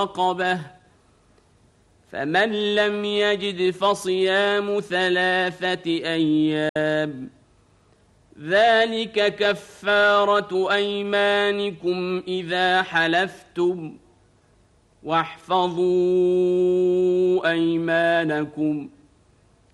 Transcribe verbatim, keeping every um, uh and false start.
رقبة فمن لم يجد فصيام ثلاثة أيام ذلك كفارة أيمانكم إذا حلفتم واحفظوا أيمانكم